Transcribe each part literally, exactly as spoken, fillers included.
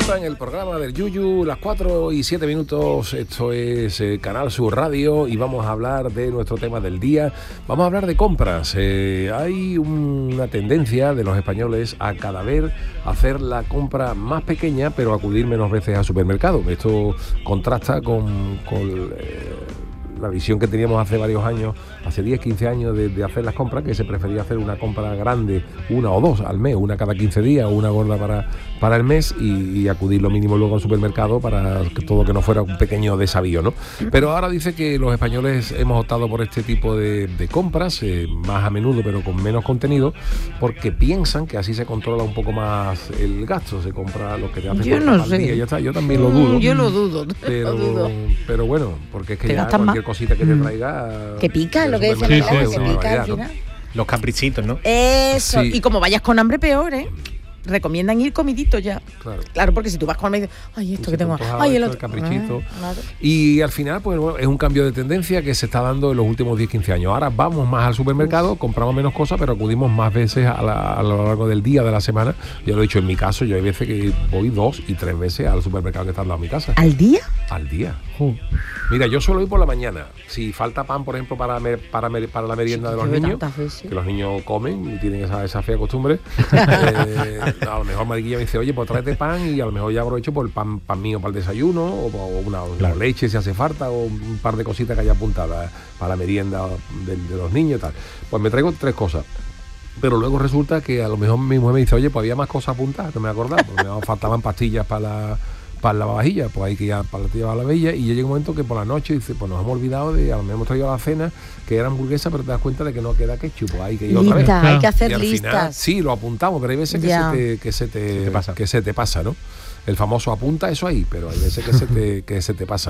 En el programa del Yuyu, las cuatro y siete minutos, esto es eh, Canal Sur Radio y vamos a hablar de nuestro tema del día. Vamos a hablar de compras. Eh, hay una tendencia de los españoles a cada vez hacer la compra más pequeña, pero acudir menos veces al supermercado. Esto contrasta con, con eh, la visión que teníamos hace varios años, hace diez, quince años de, de hacer las compras, que se prefería hacer una compra grande, una o dos al mes, una cada quince días o una gorda para, para el mes y, y acudir lo mínimo luego al supermercado para que todo que no fuera un pequeño desavío, ¿no? Pero ahora dice que los españoles hemos optado por este tipo de, de compras, eh, más a menudo pero con menos contenido, porque piensan que así se controla un poco más el gasto, se compra lo que te hace yo no sé. día y ya está. Yo también lo dudo. Yo lo dudo. Pero, lo dudo. pero bueno, porque es que ¿Te ya gastas cualquier más? cosita que te traiga... Que pica, lo que decía sí, Milagro, sí, que sí, pica al ¿no? final. Los caprichitos, ¿no? Eso, Sí. y como vayas con hambre, peor, ¿eh? Recomiendan ir comidito ya. Claro. Claro, porque si tú vas con hambre, ay, esto que tengo, Antojado, ay, el esto, otro. el caprichito. Ah, claro. Y al final, pues bueno, es un cambio de tendencia que se está dando en los últimos diez, quince años. Ahora vamos más al supermercado, Uf. compramos menos cosas, pero acudimos más veces a, la, a lo largo del día, de la semana. Yo lo he dicho en mi caso, yo hay veces que voy dos y tres veces al supermercado que está al lado de mi casa. ¿Al día? Al día. Uh. Mira, yo suelo ir por la mañana. Si falta pan, por ejemplo, para mer, para, mer, para la merienda de los niños, que los niños comen y tienen esa, esa fea costumbre, eh, a lo mejor Mariquilla me dice, oye, pues tráete pan y a lo mejor ya aprovecho por el pan, pan mío para el desayuno o, o una, claro. una leche si hace falta o un par de cositas que haya apuntadas para la merienda de, de los niños y tal. Pues me traigo tres cosas. Pero luego resulta que a lo mejor mi mujer me dice, oye, pues había más cosas apuntadas, no me acordaba, porque me faltaban pastillas para la... para la vajilla, pues hay que ir a para la vajilla y ya llega un momento que por la noche dice, pues nos hemos olvidado de, a lo mejor hemos traído a la cena que era hamburguesa, pero te das cuenta de que no queda ketchup, pues hay que ir Lista, otra vez. Hay que hacer y al listas. Final, sí, lo apuntamos, pero hay veces que se te, que se te, se te pasa. que se te pasa, ¿no? El famoso apunta eso ahí, pero hay veces que se te, que se te pasa.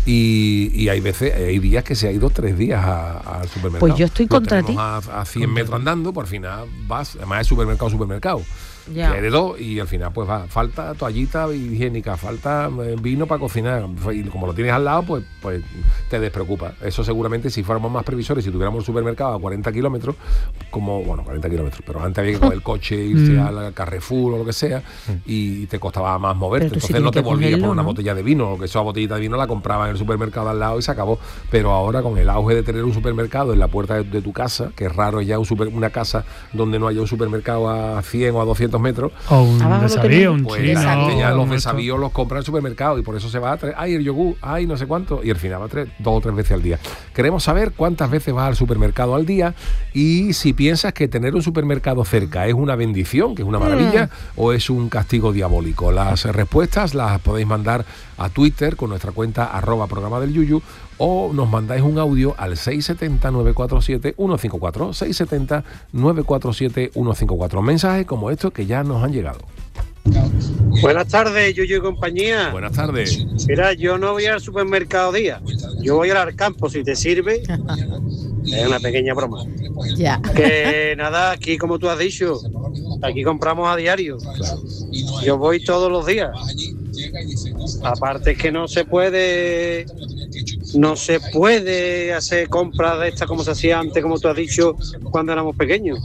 Y, y hay veces, hay días que se ha ido tres días al supermercado. Pues yo estoy lo contra ti. A, a cien metros andando, por final vas, además es supermercado, supermercado. Ya. Que hay de dos y al final pues va, falta toallita higiénica, falta eh, vino para cocinar y como lo tienes al lado pues, pues te despreocupa. Eso seguramente si fuéramos más previsores, si tuviéramos un supermercado a cuarenta kilómetros, como, bueno, cuarenta kilómetros, pero antes había que coger el coche, irse mm. al Carrefour o lo que sea y te costaba más moverte, pero entonces si no te volvías por una ¿no? botella de vino, o que esa botellita de vino la compraba en el supermercado al lado y se acabó. Pero ahora con el auge de tener un supermercado en la puerta de, de tu casa, que es raro ya un super, una casa donde no haya un supermercado a cien o a doscientos metros, o un desavío, un pues chino, la gente ya los esto. desavíos los compra en el supermercado y por eso se va a tres, ay el yogur, ay no sé cuánto, y al final va a tres, dos o tres veces al día. Queremos saber cuántas veces vas al supermercado al día y si piensas que tener un supermercado cerca es una bendición, que es una maravilla, mm. o es un castigo diabólico. Las respuestas las podéis mandar a Twitter con nuestra cuenta arroba programa del Yuyu o nos mandáis un audio al seis siete cero, nueve cuatro siete, uno cinco cuatro, seis siete cero, nueve cuatro siete, uno cinco cuatro. Mensajes como estos que ya nos han llegado. Buenas tardes, Yuyu y compañía. Buenas tardes. Mira, yo no voy al supermercado día, yo voy al campo, si te sirve. Es una pequeña broma. Ya. Que nada, aquí como tú has dicho, aquí compramos a diario. Claro. Yo voy todos los días. Aparte es que no se puede no se puede hacer compras de estas como se hacía antes, como tú has dicho, cuando éramos pequeños.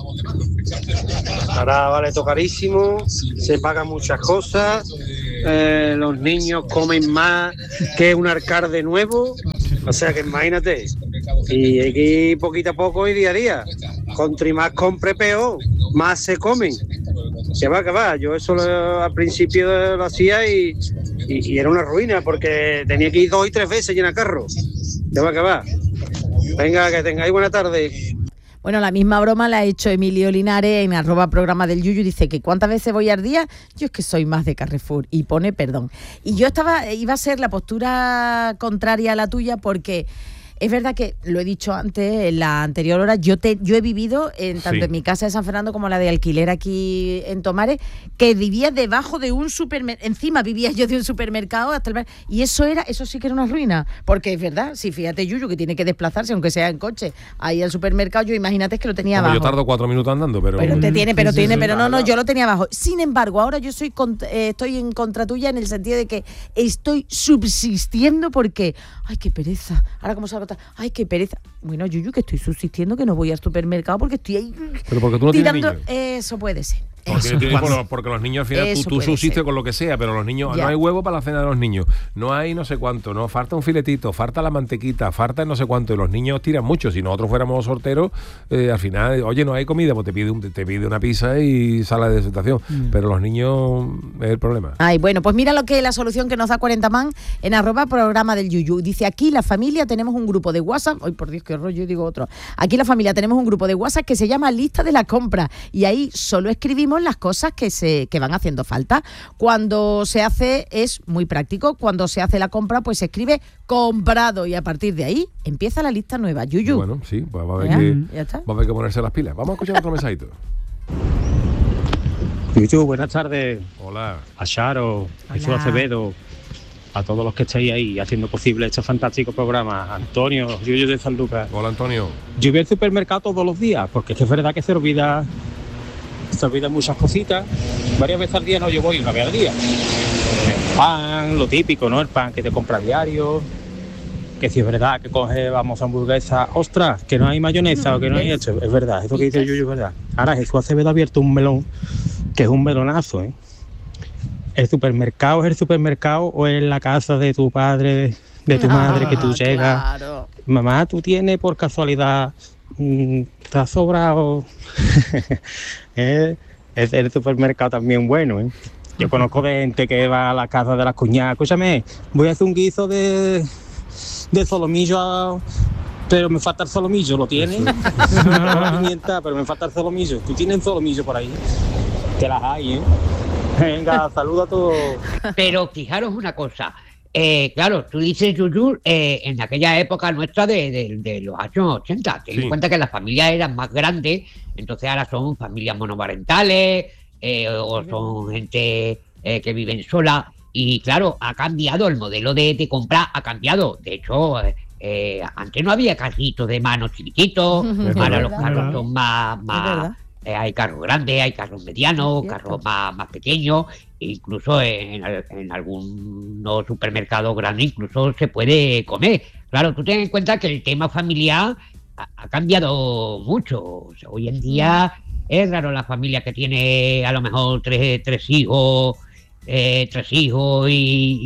Ahora vale todo carísimo, se pagan muchas cosas, eh, los niños comen más que un alcalde nuevo, o sea que imagínate. Y hay que ir poquito a poco y día a día. Contra más compre peor, más se comen. Que va, que va. Yo eso lo, al principio lo hacía y, y, y era una ruina porque tenía que ir dos y tres veces llenar carro. Que va, que va. Venga, que tengáis buena tarde. Bueno, la misma broma la ha hecho Emilio Linares en arroba programa del Yuyu. Dice que ¿cuántas veces voy al día? Yo es que soy más de Carrefour. Y pone perdón. Y yo estaba, iba a ser la postura contraria a la tuya porque... Es verdad que, lo he dicho antes, en la anterior hora, yo te, yo he vivido, en, tanto sí. en mi casa de San Fernando como la de alquiler aquí en Tomares, que vivía debajo de un supermercado, encima vivía yo de un supermercado, hasta el y eso era, eso sí que era una ruina, porque es verdad, si fíjate Yuyu, que tiene que desplazarse, aunque sea en coche, ahí al supermercado, yo imagínate que lo tenía Como abajo. Yo tardo cuatro minutos andando, pero... Pero te tiene, pero sí, tiene, sí, pero sí, no, no, no, yo lo tenía abajo. Sin embargo, ahora yo soy cont- eh, estoy en contra tuya en el sentido de que estoy subsistiendo porque, ay, qué pereza, ahora cómo salgo, ay, qué pereza. Bueno, Yuyu, que estoy subsistiendo, que no voy al supermercado porque estoy ahí pero porque tú no tirando. Tienes niños. Eso puede ser. Porque, Eso tiene- puede bueno, ser. porque los niños al final tú, Eso tú puede subsistes ser. con lo que sea, pero los niños Ya. no hay huevo para la cena de los niños, no hay no sé cuánto, no falta un filetito, falta la mantequita, falta no sé cuánto, y los niños tiran mucho. Si nosotros fuéramos sorteros, eh, al final, oye, no hay comida, pues te pide un, te pide una pizza y sala de presentación, Mm. pero los niños es el problema. Ay, bueno, pues mira lo que la solución que nos da cuarenta man en arroba programa del Yuyu. Dice, aquí la familia tenemos un grupo de WhatsApp. Ay, por Dios, qué rollo, digo otro. Aquí la familia tenemos un grupo de WhatsApp que se llama Lista de la Compra. Y ahí solo escribimos las cosas que se que van haciendo falta. Cuando se hace, es muy práctico, cuando se hace la compra, pues se escribe comprado. Y a partir de ahí empieza la lista nueva. Yuyu. Bueno, sí, pues va a haber ¿Ya? que, ¿Ya está? va a haber que ponerse las pilas. Vamos a escuchar otro mensajito. Yuyu, buenas tardes. Hola. A Charo, a Jesús Hola. Acevedo, a todos los que estáis ahí haciendo posible este fantástico programa. Antonio, Yuyu de San Lucas. Hola, Antonio. Yo voy al supermercado todos los días, porque es que es verdad que se olvida, se olvidan muchas cositas. Varias veces al día no, yo voy una vez al día. El pan, lo típico, ¿no? El pan que te compra a diario. Que si es verdad que coge, vamos, hamburguesa, ostras, que no hay mayonesa o que no hay esto. Es verdad, eso que dice Yuyu es verdad. Ahora Jesús Acevedo ha abierto un melón, que es un melonazo, ¿eh? ¿El supermercado es el supermercado o es la casa de tu padre, de, de tu madre, que tú Ah, llegas? claro. Mamá, ¿tú tienes por casualidad, mm, te ha sobrado? ¿Eh? Es el supermercado también bueno, ¿eh? Yo conozco de gente que va a la casa de las cuñadas. Escúchame, voy a hacer un guiso de, de solomillo, a- pero me falta el solomillo, ¿lo tienes? No la pimienta, pero me falta el solomillo. ¿Tú tienes solomillo por ahí? Que las hay, ¿eh? Venga, saluda a todos. Pero fijaros una cosa, eh, claro, tú dices, Yuyu, eh, en aquella época nuestra de, de- de los años ochenta, ten Sí. en cuenta que las familias eran más grandes, entonces ahora son familias monoparentales, eh, o son gente eh, que viven sola, y claro, ha cambiado el modelo de, de compra, ha cambiado. De hecho, eh, eh, antes no había carritos de mano chiquititos, Es ahora verdad, los es carros verdad. son más... Es más verdad. eh, hay carros grandes, hay carros medianos, Es cierto. carros más, más pequeños, e incluso en, al- en algunos supermercados grandes incluso se puede comer. Claro, tú ten en cuenta que el tema familiar ha, ha cambiado mucho. O sea, hoy en día es raro la familia que tiene a lo mejor tres, tres hijos, eh, tres hijos y,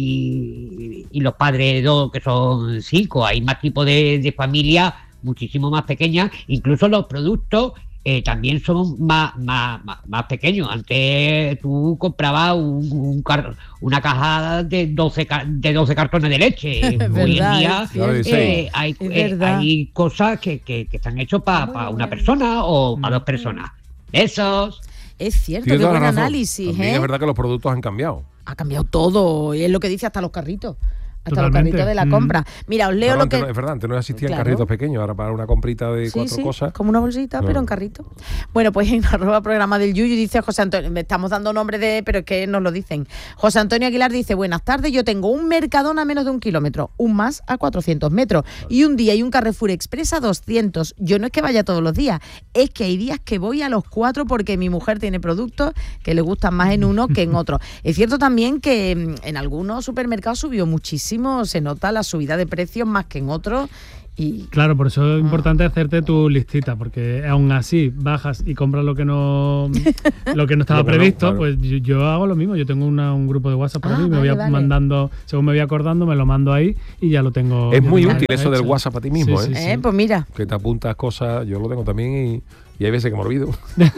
y- y los padres dos que son cinco. Hay más tipos de, de familia muchísimo más pequeñas, incluso los productos eh, también son más, más, más, más pequeños. Antes tú comprabas un, un car- una caja de doce, ca- de doce cartones de leche. Hoy en Verdad, día es cierto. eh, hay, Es eh, verdad. hay cosas que, que, que están hechas para una persona o para dos personas. Esos. Es cierto, Tienes qué toda la buen razón. análisis, También ¿eh? es verdad que los productos han cambiado. Ha cambiado todo, y es lo que dice hasta los carritos. Hasta Totalmente. los carritos de la Mm. compra. Mira, os leo Pero lo antes que... no- es verdad, antes no existían Claro. carritos pequeños, ahora para una comprita de Sí, cuatro sí, cosas. como una bolsita, No. pero en carrito. Bueno, pues en arroba programa del Yuyu dice José Antonio, me estamos dando nombre de, pero es que nos lo dicen. José Antonio Aguilar dice, buenas tardes, yo tengo un Mercadona a menos de un kilómetro, un más a cuatrocientos metros y un día y un Carrefour Express a doscientos. Yo no es que vaya todos los días, es que hay días que voy a los cuatro porque mi mujer tiene productos que le gustan más en uno que en otro. Es cierto también que mm, en algunos supermercados subió muchísimo, se nota la subida de precios más que en otros. Y Claro, por eso es importante hacerte tu listita, porque aún así bajas y compras lo que no lo que no estaba Lo que no, previsto, claro. pues yo, yo hago lo mismo. Yo tengo una- un grupo de WhatsApp por Ah, ahí, me vale, voy vale. mandando, según me voy acordando, me lo mando ahí y ya lo tengo. Es ya muy lo útil tengo eso del hecho. WhatsApp a ti mismo, Sí, ¿eh? sí, eh, pues mira, Que te apuntas cosas, yo lo tengo también y, y hay veces que me olvido.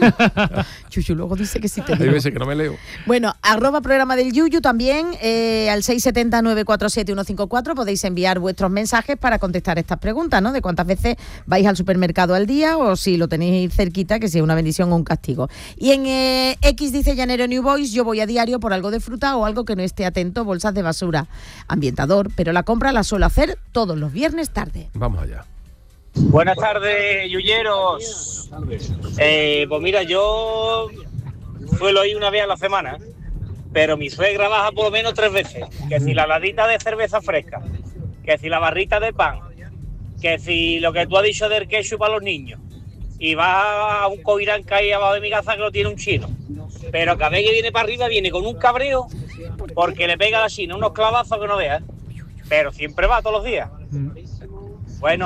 Chuchu luego dice que sí te Hay digo. veces que no me leo. Bueno, arroba programa del Yuyu también, eh, al seis siete cero, nueve cuatro siete, uno cinco cuatro podéis enviar vuestros mensajes para contestar estas preguntas, ¿no? De cuántas veces vais al supermercado al día o si lo tenéis cerquita, que si es una bendición o un castigo. Y en eh, X dice Llanero New Boys, yo voy a diario por algo de fruta o algo que no esté atento, bolsas de basura, ambientador, pero la compra la suelo hacer todos los viernes tarde. Vamos allá. Buenas tardes, yuyeros. Eh, pues mira, yo suelo ir una vez a la semana, pero mi suegra baja por lo menos tres veces. Que si la ladita de cerveza fresca, que si la barrita de pan, que si lo que tú has dicho del ketchup para los niños. Y va a un coirán que hay abajo de mi casa que lo tiene un chino. Pero cada vez que viene para arriba viene con un cabreo porque le pega a la china unos clavazos que no veas. Pero siempre va todos los días. Mm. Bueno,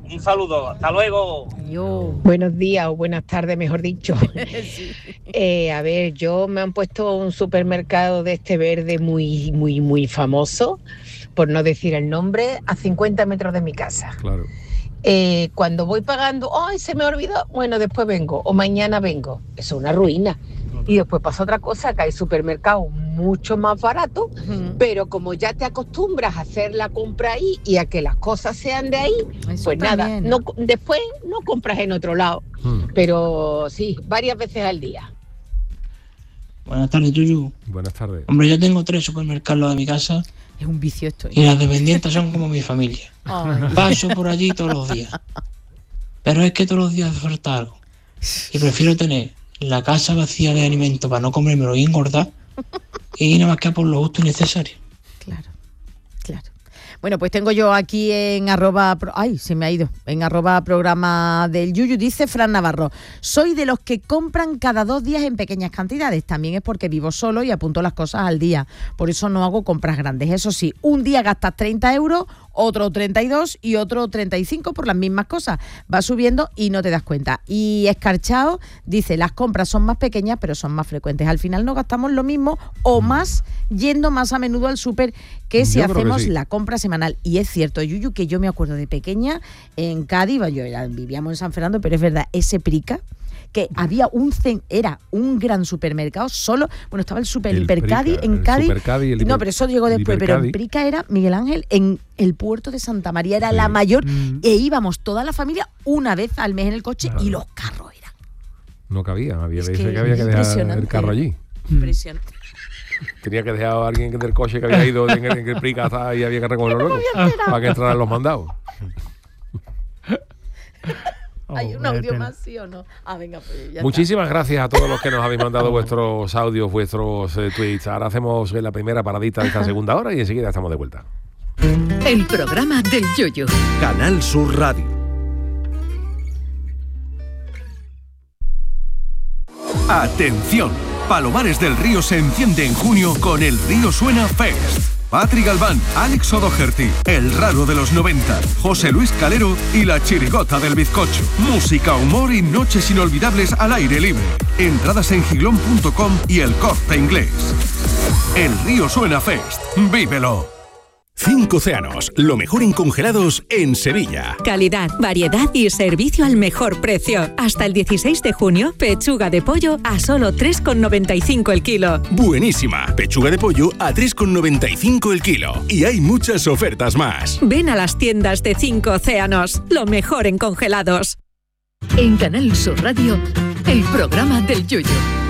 Un saludo, hasta luego. Yo. Buenos días o buenas tardes, mejor dicho. Sí. Eh, a ver, yo me han puesto un supermercado de este verde muy, muy, muy famoso, por no decir el nombre, a cincuenta metros de mi casa. Claro. Eh, cuando voy pagando, ¡ay, se me olvidó! Bueno, después vengo, o mañana vengo. Eso es una ruina. Y después pasa otra cosa, que hay supermercados mucho más baratos, Ujú. pero como ya te acostumbras a hacer la compra ahí y a que las cosas sean de ahí, Eso pues nada, también, no, después no compras en otro lado. Hmm. Pero sí, varias veces al día. Buenas tardes, Yuyu. Buenas tardes. Hombre, yo tengo tres supermercados de mi casa Es un vicio esto. ¿eh? y las dependientes son como mi familia. Ay. Paso por allí todos los días. Pero es que todos los días hace falta algo. Y prefiero tener la casa vacía de alimentos para no comérmelo y engordar y ir nada más que a por lo justo y necesario. Claro, claro. Bueno, pues tengo yo aquí en arroba, pro- ay, se me ha ido, en arroba programa del Yuyu, dice Fran Navarro, soy de los que compran cada dos días en pequeñas cantidades, también es porque vivo solo y apunto las cosas al día, por eso no hago compras grandes, eso sí, un día gastas treinta euros, otro treinta y dos y otro treinta y cinco por las mismas cosas, va subiendo y no te das cuenta. Y Escarchao dice, las compras son más pequeñas pero son más frecuentes, al final no gastamos lo mismo o más yendo más a menudo al súper que si Yo creo que hacemos sí. la compra semanal. Y es cierto, Yuyu, que yo me acuerdo de pequeña en Cádiz, yo era, vivíamos en San Fernando, pero es verdad, ese Prica, que había un cen, era un gran supermercado solo, bueno, estaba el Super El Hipercadi Prica, en el Cádiz. Supercadi, el no, Hiper- pero eso llegó el después, pero en Hipercadi. Prica era, Miguel Ángel, en el puerto de Santa María, era Sí. la mayor, Mm. e íbamos toda la familia una vez al mes en el coche Claro. y los carros eran No cabía, había Es veces que que, había que dejar el impresionante. carro allí. impresionantes. Tenía que dejar a alguien del coche que había ido en el, en el Prica hasta y había que recogerlo luego para que entraran los mandados. ¿Hay un Oh, audio qué pena. más, sí o no? Ah, venga, pues ya está. Muchísimas gracias a todos los que nos habéis mandado vuestros audios, vuestros eh, tweets. Ahora hacemos la primera paradita de esta segunda hora y enseguida estamos de vuelta. El programa del Yoyo. Canal Sur Radio. Atención, Palomares del Río se enciende en junio con el Río Suena Fest. Patri Galván, Alex O'Doherty, El Raro de los noventa, José Luis Calero y La Chirigota del Bizcocho. Música, humor y noches inolvidables al aire libre. Entradas en giglón punto com y El Corte Inglés. El Río Suena Fest. ¡Vívelo! Cinco Océanos, lo mejor en congelados en Sevilla. Calidad, variedad y servicio al mejor precio. Hasta el dieciséis de junio, pechuga de pollo a solo tres con noventa y cinco el kilo. Buenísima, pechuga de pollo a tres con noventa y cinco el kilo. Y hay muchas ofertas más. Ven a las tiendas de Cinco Océanos, lo mejor en congelados. En Canal Sur Radio, el programa del Yoyo.